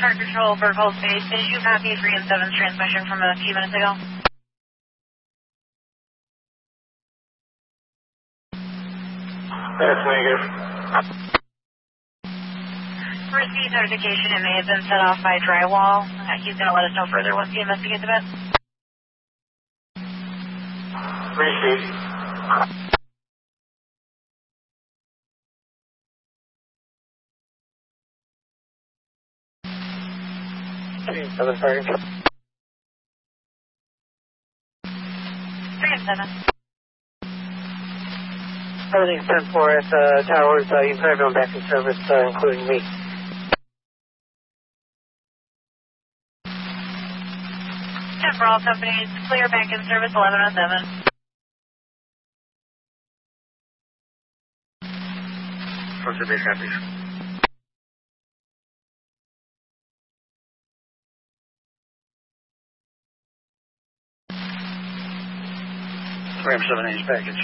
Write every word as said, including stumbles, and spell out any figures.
Chart Control for Cold Space. Did you copy three and seven's transmission from a few minutes ago? That's negative. Received notification it may have been set off by drywall. Uh, he's going to let us know further once he investigates the bit. Received. Three and seven, sorry. Three and seven. Everything's ten four at the towers. Uh, you can put everyone back in service, uh, including me. ten for all companies. Clear back in service eleven oh seven. What's your base copies? Ram seven H package.